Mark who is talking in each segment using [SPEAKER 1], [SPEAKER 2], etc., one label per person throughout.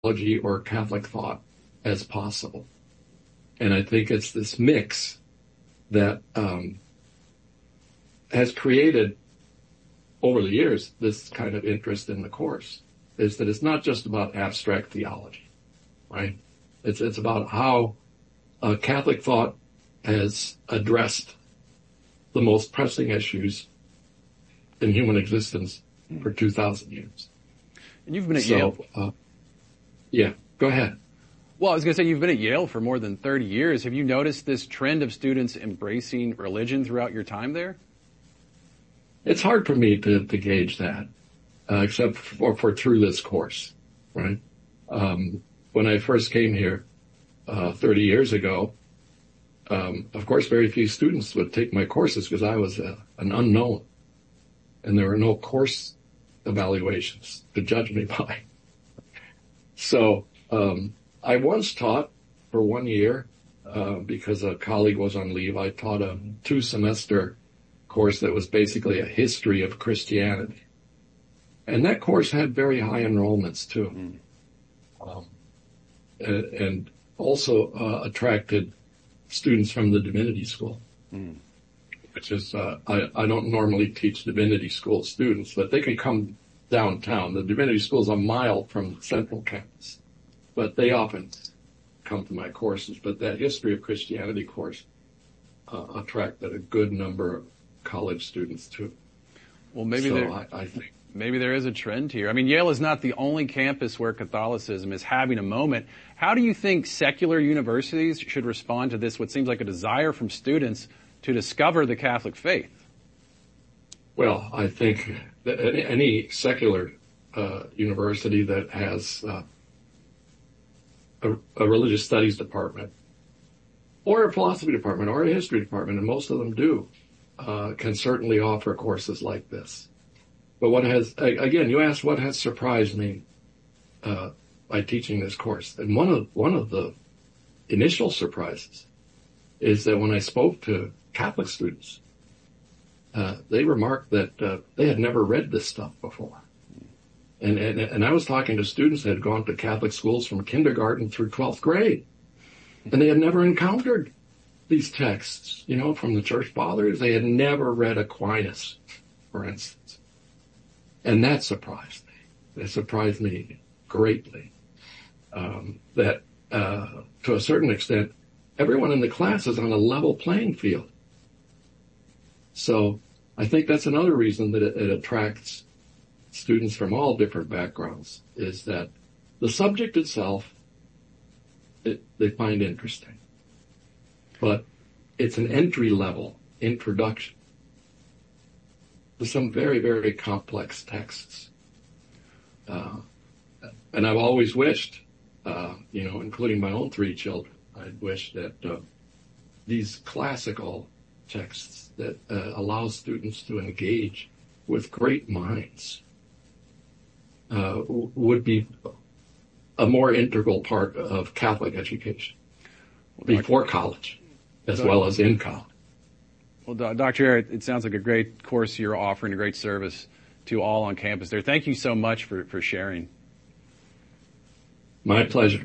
[SPEAKER 1] or Catholic thought as possible. And I think it's this mix that has created, over the years, this kind of interest in the course, is that it's not just about abstract theology, right? It's about how Catholic thought has addressed the most pressing issues in human existence for 2,000 years.
[SPEAKER 2] And you've been at Yale.
[SPEAKER 1] Yeah, go ahead.
[SPEAKER 2] Well, I was going to say, you've been at Yale for more than 30 years. Have you noticed this trend of students embracing religion throughout your time there?
[SPEAKER 1] It's hard for me to gauge that, except for through this course, right? When I first came here 30 years ago, of course, very few students would take my courses because I was an unknown, and there were no course evaluations to judge me by. So I once taught for 1 year because a colleague was on leave. I taught a 2-semester course that was basically a history of Christianity. And that course had very high enrollments too. And also attracted students from the divinity school, which is, I don't normally teach divinity school students, but they can come downtown. The divinity school is a mile from Central Campus, but they often come to my courses. But that history of Christianity course attracted a good number of college students too.
[SPEAKER 2] Well, maybe
[SPEAKER 1] I think
[SPEAKER 2] maybe there is a trend here. I mean, Yale is not the only campus where Catholicism is having a moment. How do you think secular universities should respond to this, what seems like a desire from students to discover the Catholic faith?
[SPEAKER 1] Well, I think that any secular university that has a religious studies department or a philosophy department or a history department, and most of them do, can certainly offer courses like this. But again, you asked what has surprised me by teaching this course. And one of the initial surprises is that when I spoke to Catholic students, they remarked that they had never read this stuff before. And I was talking to students that had gone to Catholic schools from kindergarten through 12th grade, and they had never encountered these texts, from the church fathers. They had never read Aquinas, for instance. And that surprised me. It surprised me greatly, that to a certain extent, everyone in the class is on a level playing field. So I think that's another reason that it attracts students from all different backgrounds, is that the subject itself, they find interesting. But it's an entry-level introduction to some very, very complex texts. And I've always wished, including my own 3 children, I'd wish that these classical texts that allow students to engage with great minds would be a more integral part of Catholic education before college, as well as in college.
[SPEAKER 2] Well, Dr. Ehret, it sounds like a great course you're offering, a great service to all on campus there. Thank you so much for sharing.
[SPEAKER 1] My pleasure.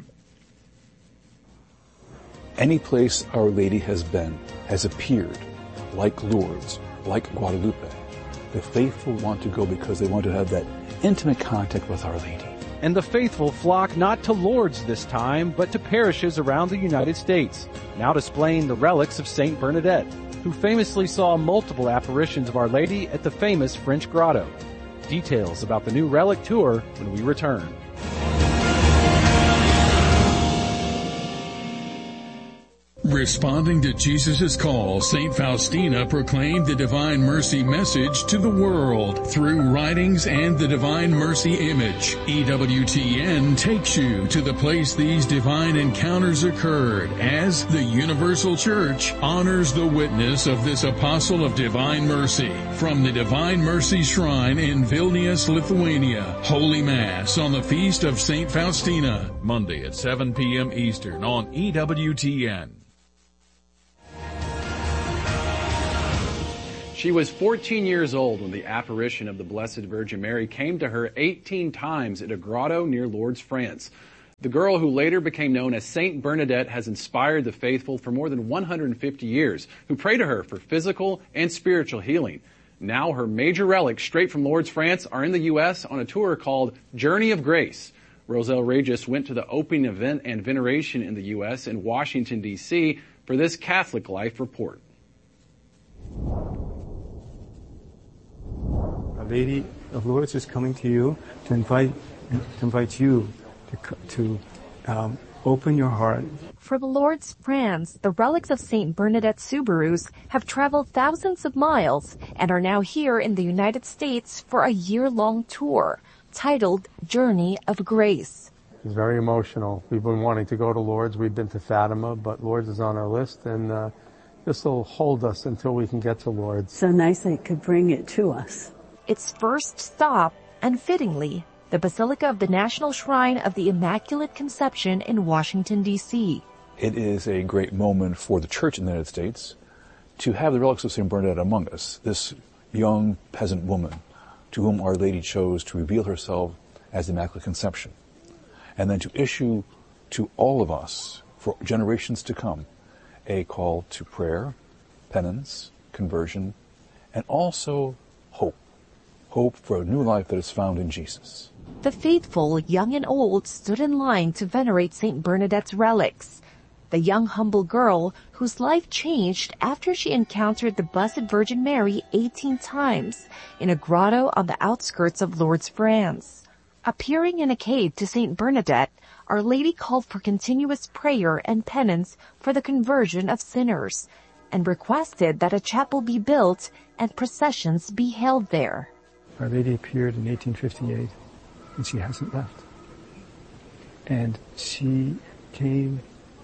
[SPEAKER 3] Any place Our Lady has been, has appeared, like Lourdes, like Guadalupe. The faithful want to go because they want to have that intimate contact with Our Lady.
[SPEAKER 4] And the faithful flock not to Lourdes this time, but to parishes around the United States, now displaying the relics of Saint Bernadette, who famously saw multiple apparitions of Our Lady at the famous French grotto. Details about the new relic tour when we return.
[SPEAKER 5] Responding to Jesus' call, St. Faustina proclaimed the Divine Mercy message to the world through writings and the Divine Mercy image. EWTN takes you to the place these divine encounters occurred as the Universal Church honors the witness of this apostle of Divine Mercy. From the Divine Mercy Shrine in Vilnius, Lithuania, Holy Mass on the Feast of St. Faustina, Monday at 7 p.m. Eastern on EWTN.
[SPEAKER 2] She was 14 years old when the apparition of the Blessed Virgin Mary came to her 18 times at a grotto near Lourdes, France. The girl who later became known as Saint Bernadette has inspired the faithful for more than 150 years, who pray to her for physical and spiritual healing. Now her major relics, straight from Lourdes, France, are in the U.S. on a tour called Journey of Grace. Roselle Regis went to the opening event and veneration in the U.S. in Washington, D.C. for this Catholic Life report.
[SPEAKER 6] Our Lady of Lourdes is coming to you to invite you to open your heart.
[SPEAKER 7] From Lourdes, France, the relics of Saint Bernadette Soubirous have traveled thousands of miles and are now here in the United States for a year-long tour titled Journey of Grace.
[SPEAKER 6] It's very emotional. We've been wanting to go to Lourdes. We've been to Fatima, but Lourdes is on our list, and this will hold us until we can get to Lourdes.
[SPEAKER 8] So nice they could bring it to us.
[SPEAKER 7] Its first stop, and fittingly, the Basilica of the National Shrine of the Immaculate Conception in Washington, D.C.
[SPEAKER 3] It is a great moment for the Church in the United States to have the relics of St. Bernadette among us, this young peasant woman to whom Our Lady chose to reveal herself as the Immaculate Conception, and then to issue to all of us for generations to come a call to prayer, penance, conversion, and also hope for a new life that is found in Jesus.
[SPEAKER 7] The faithful, young and old, stood in line to venerate St. Bernadette's relics. The young, humble girl whose life changed after she encountered the Blessed Virgin Mary 18 times in a grotto on the outskirts of Lourdes, France. Appearing in a cave to St. Bernadette, Our Lady called for continuous prayer and penance for the conversion of sinners, and requested that a chapel be built and processions be held there.
[SPEAKER 6] Our Lady appeared in 1858, and she hasn't left. And she came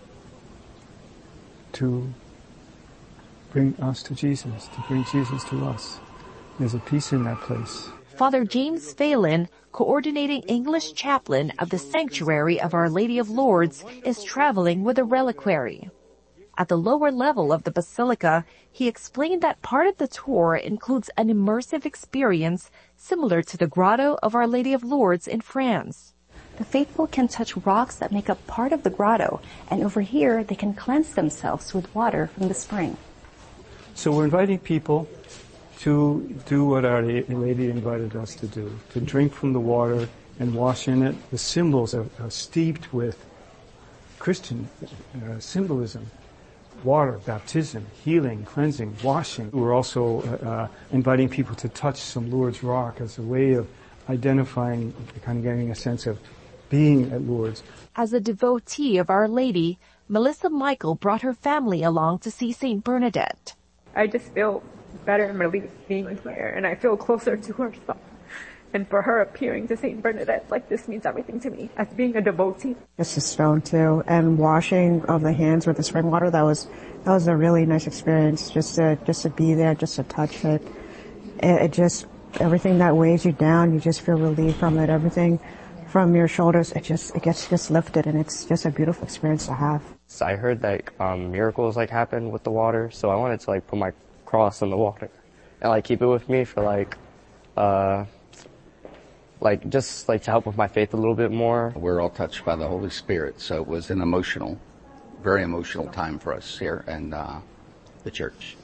[SPEAKER 6] to bring us to Jesus, to bring Jesus to us. There's a peace in that place.
[SPEAKER 7] Father James Phelan, coordinating English chaplain of the Sanctuary of Our Lady of Lourdes, is traveling with a reliquary. At the lower level of the Basilica, he explained that part of the tour includes an immersive experience similar to the Grotto of Our Lady of Lourdes in France.
[SPEAKER 9] The faithful can touch rocks that make up part of the grotto, and over here they can cleanse themselves with water from the spring.
[SPEAKER 6] So we're inviting people to do what Our Lady invited us to do, to drink from the water and wash in it. The symbols are steeped with Christian symbolism. Water, baptism, healing, cleansing, washing. We're also inviting people to touch some Lourdes rock as a way of identifying, kind of getting a sense of being at Lourdes.
[SPEAKER 7] As a devotee of Our Lady, Melissa Michael brought her family along to see St. Bernadette.
[SPEAKER 10] I just feel better and relieved being here, and I feel closer to her soul. And for her appearing to St. Bernadette like this means everything to me as being a devotee.
[SPEAKER 11] Just a stone too, and washing of the hands with the spring water. That was a really nice experience. Just to be there, just to touch it. It just, everything that weighs you down, you just feel relief from it. Everything from your shoulders, it gets just lifted, and it's just a beautiful experience to have.
[SPEAKER 12] So I heard that miracles happen with the water, so I wanted to put my cross in the water and keep it with me for just to help with my faith a little bit more.
[SPEAKER 13] We're all touched by the Holy Spirit, so it was an very emotional time for us here and the church.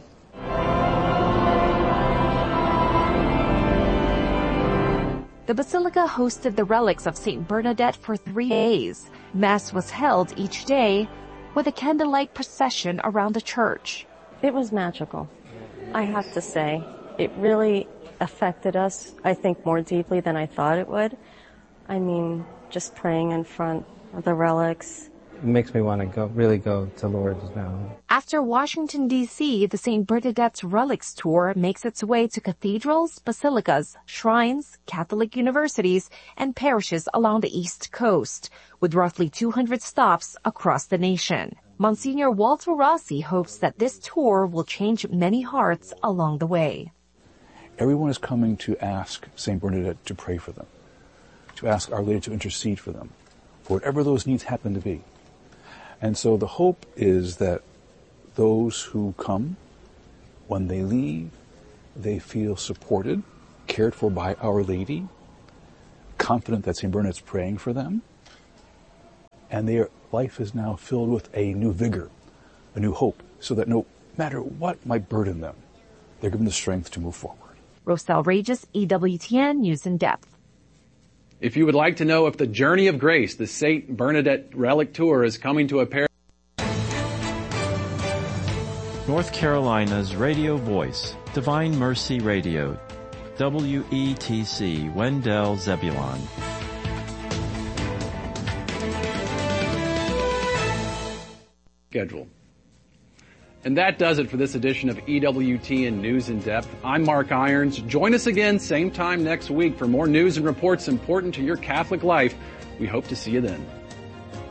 [SPEAKER 7] The Basilica hosted the relics of St. Bernadette for 3 days. Mass was held each day with a candlelight procession around the church.
[SPEAKER 9] It was magical, I have to say. It really affected us, I think, more deeply than I thought it would. I mean, just praying in front of the relics.
[SPEAKER 14] It makes me want to really go to Lourdes now.
[SPEAKER 7] After Washington, D.C., the St. Bernadette's Relics Tour makes its way to cathedrals, basilicas, shrines, Catholic universities, and parishes along the East Coast, with roughly 200 stops across the nation. Monsignor Walter Rossi hopes that this tour will change many hearts along the way.
[SPEAKER 3] Everyone is coming to ask St. Bernadette to pray for them, to ask Our Lady to intercede for them, for whatever those needs happen to be. And so the hope is that those who come, when they leave, they feel supported, cared for by Our Lady, confident that St. Bernadette's praying for them, and their life is now filled with a new vigor, a new hope, so that no matter what might burden them, they're given the strength to move forward.
[SPEAKER 7] Roselle Regis, EWTN News in Depth.
[SPEAKER 2] If you would like to know if the Journey of Grace, the St. Bernadette Relic Tour, is coming to a pair.
[SPEAKER 15] North Carolina's radio voice, Divine Mercy Radio, WETC, Wendell Zebulon.
[SPEAKER 2] Schedule. And that does it for this edition of EWTN News in Depth. I'm Mark Irons. Join us again same time next week for more news and reports important to your Catholic life. We hope to see you then.